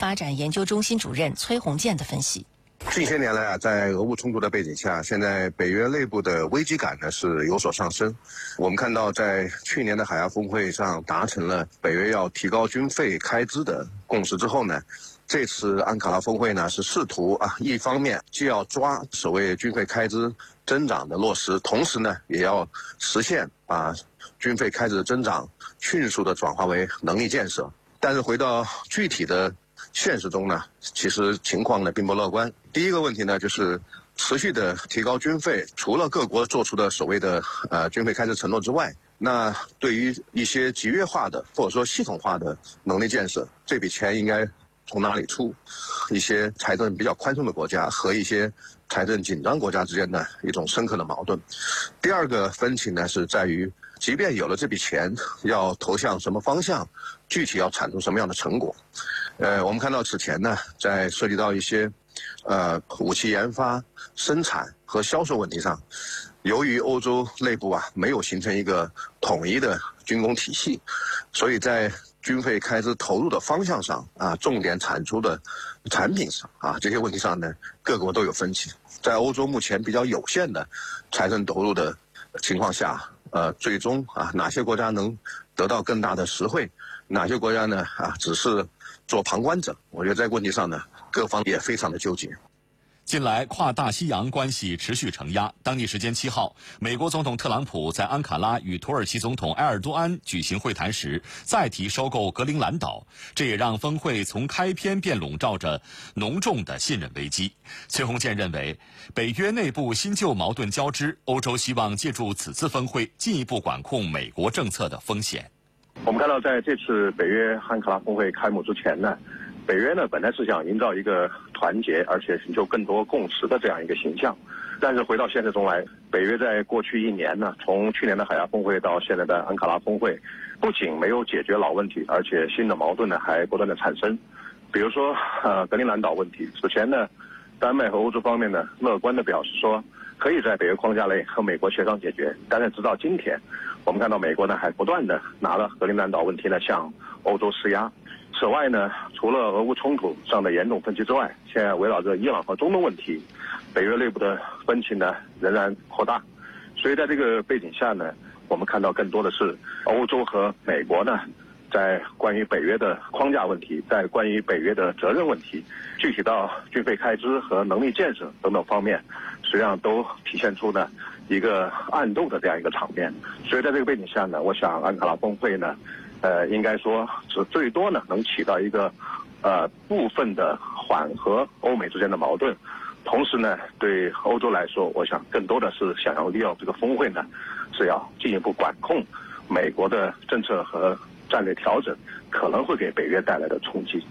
发展研究中心主任崔洪建的分析。 近些年来啊，在俄乌冲突的背景下，现在北约内部的危机感呢是有所上升。我们看到，在去年的海牙峰会上达成了北约要提高军费开支的共识之后呢，这次安卡拉峰会呢是试图一方面既要抓所谓军费开支增长的落实，同时呢也要实现把军费开支的增长迅速的转化为能力建设。但是回到具体的现实中呢，其实情况呢并不乐观。第一个问题呢，就是持续的提高军费，除了各国做出的所谓的军费开支承诺之外，那对于一些集约化的或者说系统化的能力建设，这笔钱应该从哪里出？一些财政比较宽松的国家和一些财政紧张国家之间的一种深刻的矛盾。第二个分歧呢，是在于即便有了这笔钱，要投向什么方向，具体要产出什么样的成果。我们看到此前呢，在涉及到一些武器研发、生产和销售问题上，由于欧洲内部没有形成一个统一的军工体系，所以在军费开支投入的方向上重点产出的产品上这些问题上呢，各国都有分歧。在欧洲目前比较有限的财政投入的情况下，最终哪些国家能得到更大的实惠，哪些国家呢只是做旁观者？我觉得在问题上呢，各方也非常的纠结。 近来跨大西洋关系持续承压。当地时间7号，美国总统特朗普在安卡拉与土耳其总统埃尔多安举行会谈时，再提收购格陵兰岛，这也让峰会从开篇便笼罩着浓重的信任危机。崔洪建认为，北约内部新旧矛盾交织，欧洲希望借助此次峰会进一步管控美国政策的风险。 我们看到，在这次北约安卡拉峰会开幕之前呢，北约呢本来是想营造一个团结而且寻求更多共识的这样一个形象，但是回到现实中来，北约在过去1年呢，从去年的海牙峰会到现在的安卡拉峰会，不仅没有解决老问题，而且新的矛盾呢还不断的产生。比如说格陵兰岛问题，此前呢，丹麦和欧洲方面呢乐观的表示说，可以在北约框架内和美国协商解决，但是直到今天，我们看到美国呢还不断的拿了格陵兰岛问题呢向欧洲施压。此外呢，除了俄乌冲突上的严重分歧之外，现在围绕着伊朗和中东问题，北约内部的分歧呢仍然扩大。所以在这个背景下呢，我们看到更多的是欧洲和美国呢，在关于北约的框架问题，在关于北约的责任问题，具体到军费开支和能力建设等等方面，实际上都体现出呢一个暗斗的这样一个场面。所以在这个背景下呢，我想安卡拉峰会呢，应该说是最多呢能起到一个部分的缓和欧美之间的矛盾，同时呢，对欧洲来说，我想更多的是想要利用这个峰会呢，是要进一步管控美国的政策和战略调整可能会给北约带来的冲击。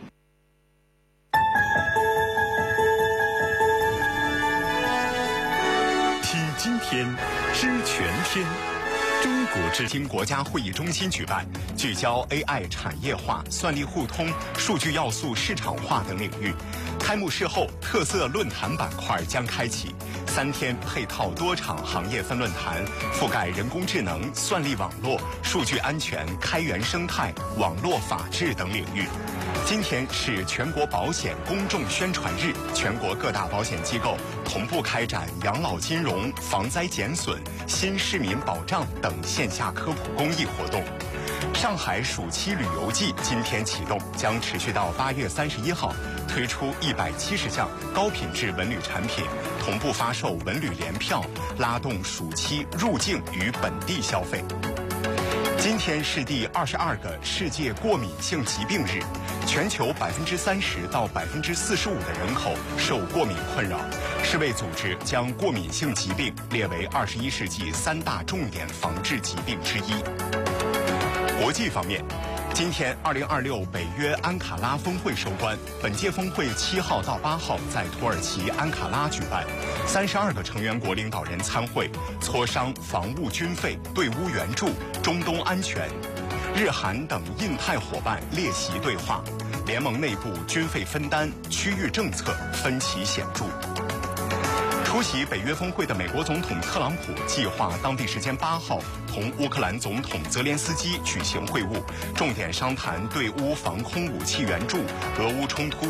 听今天，知全天。中国之听国家会议中心举办聚焦 AI 产业化、算力互通、数据要素市场化等领域。开幕式后，特色论坛板块将开启，3天配套多场行业分论坛，覆盖人工智能、算力网络、数据安全、开源生态、网络法治等领域。今天是全国保险公众宣传日，全国各大保险机构同步开展养老金融、防灾减损、新市民保障等线下科普公益活动。上海暑期旅游季今天启动，将持续到8月31号，推出170项高品质文旅产品，同步发售文旅联票，拉动暑期入境与本地消费。今天是第22个世界过敏性疾病日，全球30%到45%的人口受过敏困扰。世卫组织将过敏性疾病列为21世纪3大重点防治疾病之一。国际方面，今天2026北约安卡拉峰会收官，本届峰会7号到8号在土耳其安卡拉举办，32个成员国领导人参会，磋商防务军费、对乌援助、中东安全。日韩等印太伙伴列席对话，联盟内部军费分担、区域政策分歧显著。出席北约峰会的美国总统特朗普计划当地时间8号同乌克兰总统泽连斯基举行会晤，重点商谈对乌防空武器援助、俄乌冲突